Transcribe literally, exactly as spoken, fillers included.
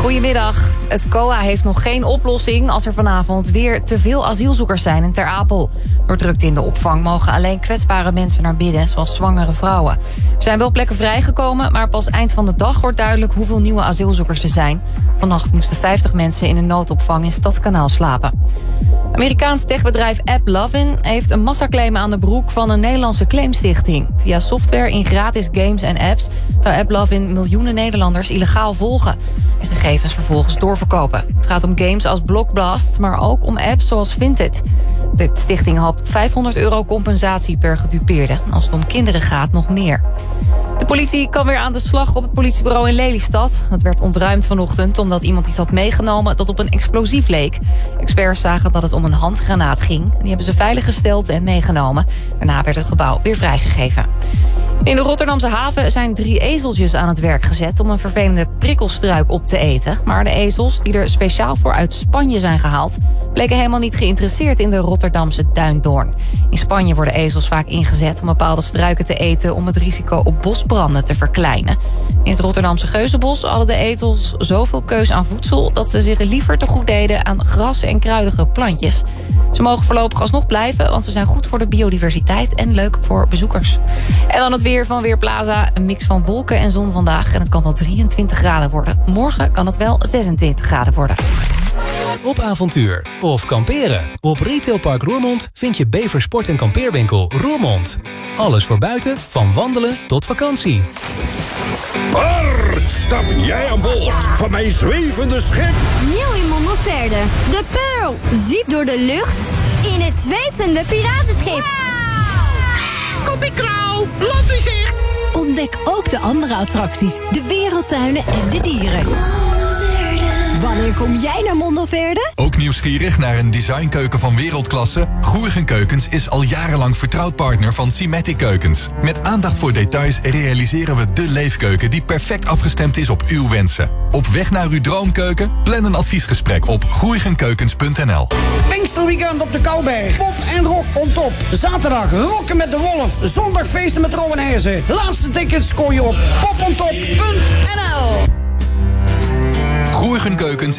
Goedemiddag. Het C O A heeft nog geen oplossing als er vanavond weer te veel asielzoekers zijn in Ter Apel. Door drukte in de opvang mogen alleen kwetsbare mensen naar binnen, zoals zwangere vrouwen. Er zijn wel plekken vrijgekomen, maar pas eind van de dag wordt duidelijk hoeveel nieuwe asielzoekers er zijn. Vannacht moesten vijftig mensen in een noodopvang in Stadskanaal slapen. Amerikaans techbedrijf AppLovin heeft een massaclaim aan de broek van een Nederlandse claimstichting. Via software in gratis games en apps zou AppLovin miljoenen Nederlanders illegaal volgen en gegevens vervolgens doorverkopen. Het gaat om games als Blockblast, maar ook om apps zoals Vinted. De stichting hoopt op vijfhonderd euro compensatie per gedupeerde. Als het om kinderen gaat, nog meer. De politie kan weer aan de slag op het politiebureau in Lelystad. Het werd ontruimd vanochtend omdat iemand iets had meegenomen dat op een explosief leek. Experts zagen dat het om een handgranaat ging. Die hebben ze veiliggesteld en meegenomen. Daarna werd het gebouw weer vrijgegeven. In de Rotterdamse haven zijn drie ezeltjes aan het werk gezet om een vervelende prikkelstruik op te eten. Maar de ezels, die er speciaal voor uit Spanje zijn gehaald, bleken helemaal niet geïnteresseerd in de Rotterdamse duindoorn. In Spanje worden ezels vaak ingezet om bepaalde struiken te eten om het risico op bosbranden te verkleinen. In het Rotterdamse Geuzenbos hadden de ezels zoveel keus aan voedsel dat ze zich liever te goed deden aan gras en kruidige plantjes. Ze mogen voorlopig alsnog blijven, want ze zijn goed voor de biodiversiteit en leuk voor bezoekers. En dan het weer van Weerplaza. Een mix van wolken en zon vandaag. En het kan wel drieëntwintig graden worden. Morgen kan het wel zesentwintig graden worden. Op avontuur of kamperen. Op Retailpark Roermond vind je Bever Sport en Kampeerwinkel Roermond. Alles voor buiten, van wandelen tot vakantie. Arr, stap jij aan boord van mijn zwevende schip? Nieuw in Mondelverde. De Pearl. Ziep door de lucht in het zwevende piratenschip. Wow. Kopie krauw, land in zicht. Ontdek ook de andere attracties, de wereldtuinen en de dieren. Wanneer kom jij naar Mondelverde? Ook nieuwsgierig naar een designkeuken van wereldklasse? Goergen Keukens is al jarenlang vertrouwd partner van Simatic Keukens. Met aandacht voor details realiseren we de leefkeuken die perfect afgestemd is op uw wensen. Op weg naar uw droomkeuken? Plan een adviesgesprek op goergenkeukens punt n l. Pinksterweekend op de Kouwberg. Pop en rock on top. Zaterdag rocken met de Wolf. Zondag feesten met Rowan Heersen. Laatste tickets kon je op pop on top punt n l. Goergen Keukens